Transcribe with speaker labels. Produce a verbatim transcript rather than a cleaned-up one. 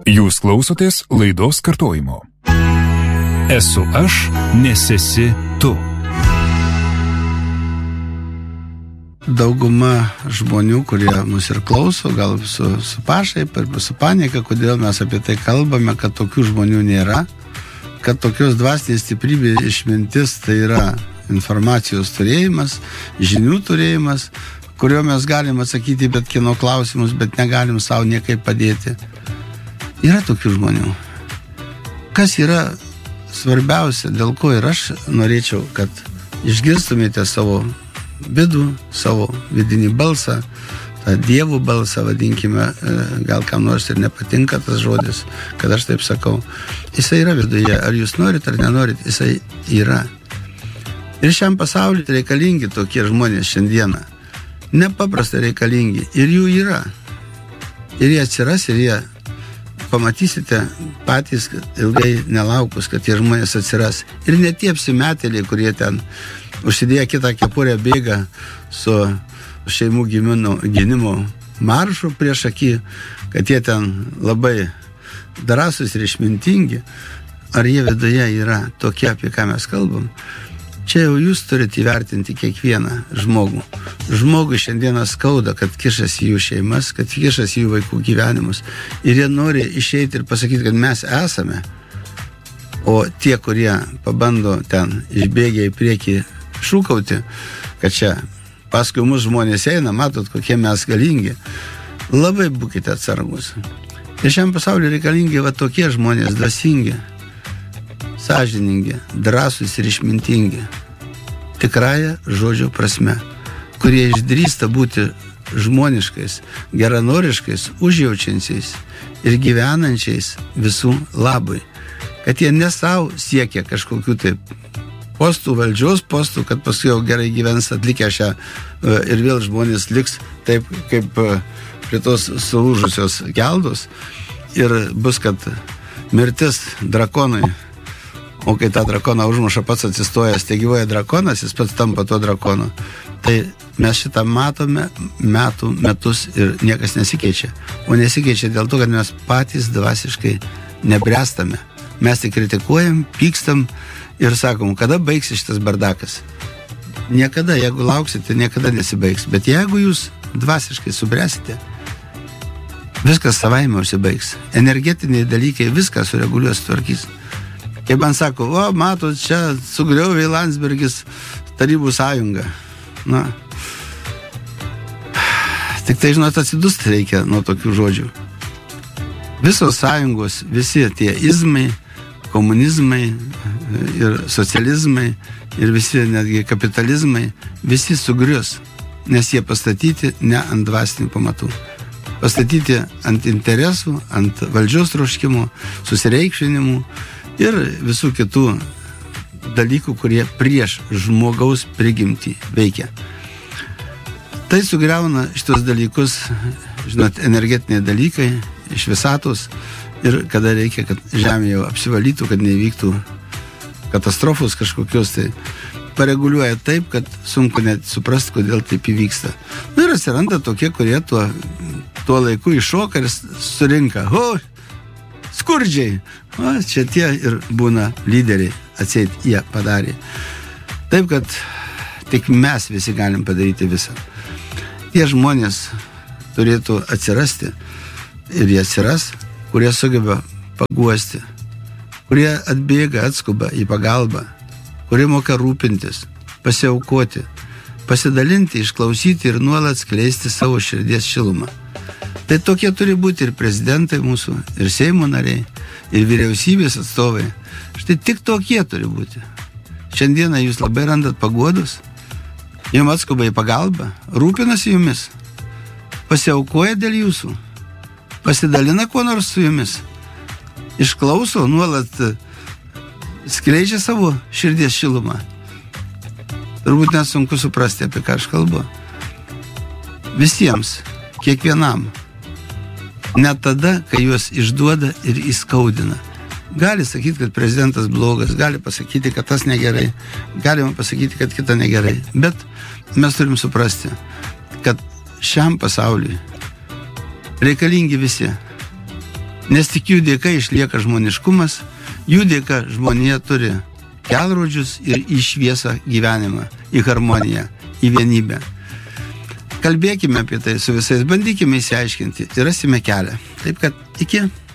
Speaker 1: Jūs klausotės laidos kartojimo. Esu aš, nes esi tu.
Speaker 2: Dauguma žmonių, kurie mus ir klauso, gal su, su pašaipa ir su panika, kodėl mes apie tai kalbame, kad tokių žmonių nėra, kad tokios dvasinės stiprybės išmintis tai yra informacijos turėjimas, žinių turėjimas, kurio mes galim atsakyti bet kieno klausimus, bet negalim savo niekaip padėti. Yra tokių žmonių. Kas yra svarbiausia, dėl ko ir aš norėčiau, kad išgirstumėte savo vidų, savo vidinį balsą, tą dievų balsą, vadinkime, gal kam nors ir nepatinka tas žodis, kad aš taip sakau. Jisai yra viduje, ar jūs norit ar nenorit, jisai yra. Ir šiam pasauliu reikalingi tokie žmonės šiandieną. Nepaprastai reikalingi. Ir jų yra. Ir jie atsiras, ir jie pamatysite patys ilgai nelaukus, kad tie žmonės atsiras. Ir ne tie apsimetėliai, kurie ten užsidėję kitą kepurę bėga su šeimų gimino, gynimo maršu prieš akį, kad jie ten labai drąsūs ir išmintingi. Ar jie viduje yra tokie, apie ką mes kalbam? Čia jau jūs turite įvertinti kiekvieną žmogų. Žmogui šiandieną skauda, kad kišasi jų šeimas, kad kišasi jų vaikų gyvenimus. Ir jie nori išeiti ir pasakyti, kad mes esame. O tie, kurie pabando ten išbėgę į priekį šūkauti, kad čia paskui mus žmonės eina, matot, kokie mes galingi. Labai būkite atsargus. Ir šiam pasauliu reikalingi va tokie žmonės, dvasingi, sąžiningi, drąsūs ir išmintingi, tikrąja žodžio prasme, kurie išdrįsta būti žmoniškais, geranoriškais, užjaučiančiais ir gyvenančiais visų labui. Kad jie ne savo siekia kažkokių taip postų, valdžios postų, kad paskui jau gerai gyvens atlikę šią ir vėl žmonės liks taip, kaip prie tos sulūžusios geldos ir bus, kad mirtis drakonui, o kai tą drakoną užmuša pats atsistojęs, tai gyvoja drakonas, jis pats tampa tuo drakonu. Tai mes šitą matome metų, metus ir niekas nesikeičia. O nesikeičia dėl to, kad mes patys dvasiškai nebręstame. Mes tik kritikuojam, pykstam ir sakom, kada baigsis šitas bardakas. Niekada, jeigu lauksite, niekada nesibaigs. Bet jeigu jūs dvasiškai subręsite, viskas savaime užsibaigs. Energetiniai dalykai viską sureguliuos, tvarkys. Kaip man sako, o, matot, čia sugriovė Landsbergis Tarybų sąjungą. Na, tik tai, žinot, atsidust reikia nuo tokių žodžių. Visos sąjungos, visi tie izmai, komunizmai ir socializmai ir visi netgi kapitalizmai, visi sugrius, nes jie pastatyti ne ant dvasinių pamatų. Pastatyti ant interesų, ant valdžios troškimų, susireikšminimų ir visų kitų dalykų, kurie prieš žmogaus prigimtį veikia. Tai sugriauna šitos dalykus, žinot, energetiniai dalykai iš visatos ir kada reikia, kad žemė jau apsivalytų, kad nevyktų katastrofos kažkokios, tai pareguliuoja taip, kad sunku net suprasti, kodėl taip įvyksta. Na ir atsiranda tokie, kurie tuo, tuo laiku iššoka ir surinka. O, skurdžiai! O, čia tie ir būna lyderiai, atseit jie padarė. Taip, kad tik mes visi galim padaryti visą. Tie žmonės turėtų atsirasti ir jie atsiras, kurie sugeba paguosti, kurie atbėga, atskuba į pagalbą, kurie moka rūpintis, pasiaukoti, pasidalinti, išklausyti ir nuolat skleisti savo širdies šilumą. Tai tokie turi būti ir prezidentai mūsų, ir Seimo nariai, ir vyriausybės atstovai. Štai tik tokie turi būti. Šiandieną jūs labai randat paguodus, jums atskuba į pagalbą, rūpinasi jumis, pasiaukoja dėl jūsų, pasidalina kuo nors su jumis, išklauso, nuolat skleidžia savo širdies šilumą. Turbūt net sunku suprasti, apie ką aš kalbu. Visiems, kiekvienam. Net tada, kai juos išduoda ir įskaudina. Gali sakyti, kad prezidentas blogas, gali pasakyti, kad tas negerai, galima pasakyti, kad kita negerai. Bet mes turim suprasti, kad šiam pasauliui reikalingi visi. Nes tik jų dėka išlieka žmoniškumas, jų dėka žmonija turi kelrodžius ir į šviesą gyvenimą, į harmoniją, į vienybę. Kalbėkime apie tai su visais, bandykime įsiaiškinti ir rasime kelią. Taip kad iki.